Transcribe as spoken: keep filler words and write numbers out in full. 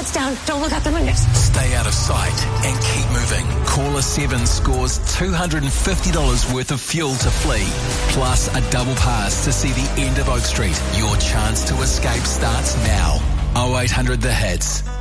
Heads down. Don't look out the windows. Stay out of sight and keep moving. Caller seven scores two hundred fifty dollars worth of fuel to flee, plus a double pass to see the end of Oak Street. Your chance to escape starts now. oh eight hundred The Hits.